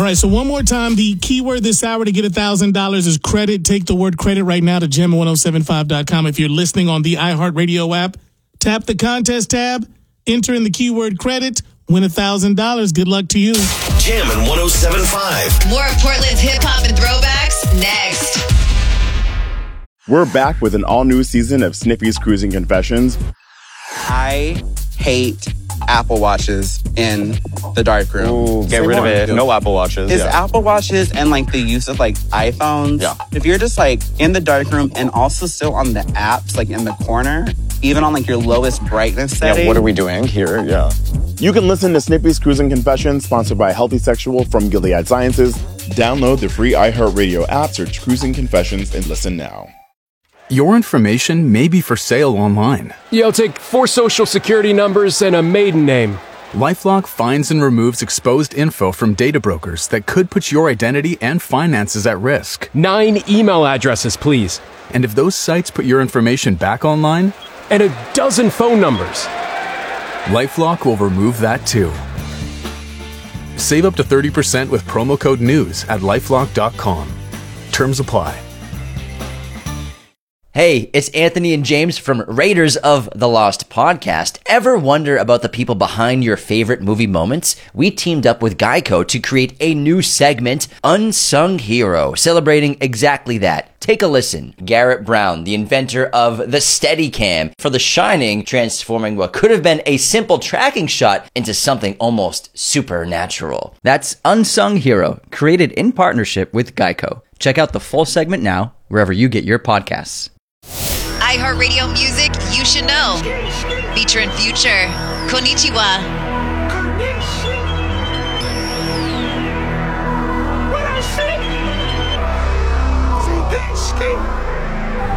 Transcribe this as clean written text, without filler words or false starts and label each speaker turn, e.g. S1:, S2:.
S1: right, so one more time, the keyword this hour to get $1,000 is credit. Take the word credit right now to gem1075.com. If you're listening on the iHeartRadio app, tap the contest tab, enter in the keyword credit, win $1,000. Good luck to you.
S2: Jammin' 107.5.
S3: More of Portland's hip-hop and throwbacks next.
S4: We're back with an all-new season of Snippy's Cruising Confessions.
S5: I hate Apple Watches in the darkroom.
S6: Ooh, get rid of it. No Apple Watches.
S5: It's Apple Watches and like the use of like iPhones.
S6: Yeah.
S5: If you're just like in the darkroom and also still on the apps, like in the corner, even on like your lowest brightness setting.
S6: Yeah, what are we doing here? Yeah.
S4: You can listen to Snippy's Cruising Confessions, sponsored by Healthy Sexual from Gilead Sciences. Download the free iHeartRadio app, search Cruising Confessions, and listen now.
S7: Your information may be for sale online.
S8: I'll take 4 social security numbers and a maiden name.
S7: LifeLock finds and removes exposed info from data brokers that could put your identity and finances at risk.
S8: 9 email addresses, please.
S7: And if those sites put your information back online,
S8: and a dozen phone numbers.
S7: LifeLock will remove that too. Save up to 30% with promo code NEWS at lifelock.com. Terms apply.
S9: Hey, it's Anthony and James from Raiders of the Lost podcast. Ever wonder about the people behind your favorite movie moments? We teamed up with Geico to create a new segment, Unsung Hero, celebrating exactly that. Take a listen. Garrett Brown, the inventor of the Steadicam for The Shining, transforming what could have been a simple tracking shot into something almost supernatural. That's Unsung Hero, created in partnership with Geico. Check out the full segment now, wherever you get your podcasts.
S3: iHeartRadio Music You Should Know. Featuring Future. Konnichiwa.
S10: What I say?